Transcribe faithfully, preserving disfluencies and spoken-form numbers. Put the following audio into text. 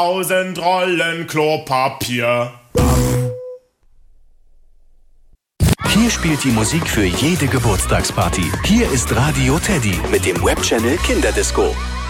Tausend Rollen Klopapier. Hier spielt die Musik für jede Geburtstagsparty. Hier ist Radio Teddy mit dem Webchannel Kinderdisco.